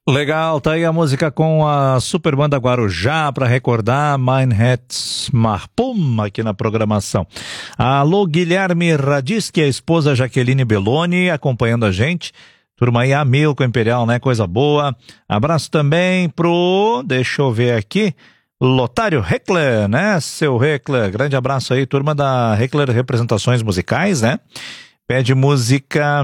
Legal, tá aí a música com a Super Banda Guarujá para recordar Mein Herz Marpum aqui na programação. Alô, Guilherme Radiski, a esposa Jaqueline Belloni acompanhando a gente. Turma aí a mil com o Imperial, né? Coisa boa. Abraço também pro, deixa eu ver aqui, Lotário Heckler, né? Seu Heckler, grande abraço aí, turma da Heckler Representações Musicais, né? Pede música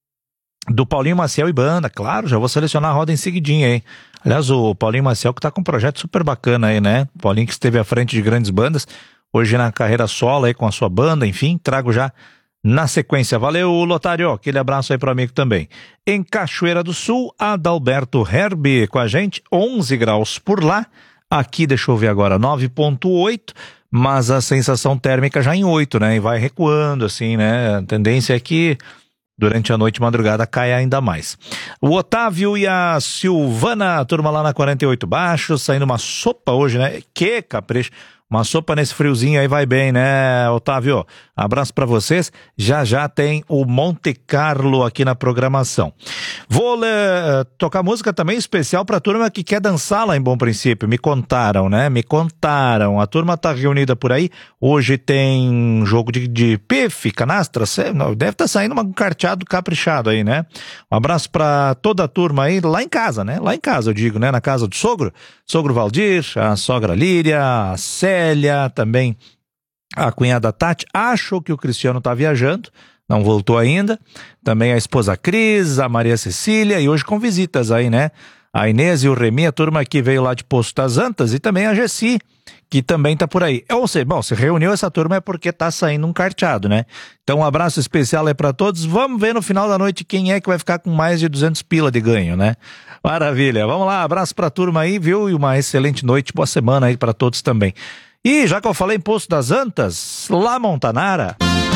do Paulinho Maciel e banda, claro, já vou selecionar a roda em seguidinha aí. Aliás, o Paulinho Maciel que tá com um projeto super bacana aí, né? Paulinho que esteve à frente de grandes bandas, hoje na carreira solo aí com a sua banda, enfim, trago já na sequência. Valeu, Lotário, aquele abraço aí pro amigo também. Em Cachoeira do Sul, Adalberto Herbe com a gente, 11 graus por lá. Aqui, deixa eu ver agora, 9,8, mas a sensação térmica já em 8, né? E vai recuando, assim, né? A tendência é que durante a noite e madrugada cai ainda mais. O Otávio e a Silvana, a turma lá na 48 Baixo, saindo uma sopa hoje, né? Que capricho! Uma sopa nesse friozinho aí vai bem, né, Otávio? Abraço pra vocês. Já já tem o Monte Carlo aqui na programação. Vou tocar música também especial pra turma que quer dançar lá em Bom Princípio. Me contaram, né? Me contaram. A turma tá reunida por aí. Hoje tem jogo de pife, canastra. Deve estar saindo um carteado caprichado aí, né? Um abraço pra toda a turma aí, lá em casa, né? Lá em casa, eu digo, né? Na casa do sogro. Sogro Valdir, a sogra Líria, a Célia, também a cunhada Tati. Acho que o Cristiano tá viajando, não voltou ainda. Também a esposa Cris, a Maria Cecília, e hoje com visitas aí, né? A Inês e o Remy, a turma que veio lá de Poço das Antas, e também a Gessi, que também tá por aí. Ou seja, bom, se reuniu essa turma é porque tá saindo um carteado, né? Então um abraço especial aí pra todos. Vamos ver no final da noite quem é que vai ficar com mais de 200 pila de ganho, né? Maravilha. Vamos lá, abraço pra turma aí, viu? E uma excelente noite, boa semana aí pra todos também. E já que eu falei em Poço das Antas, lá Montanara...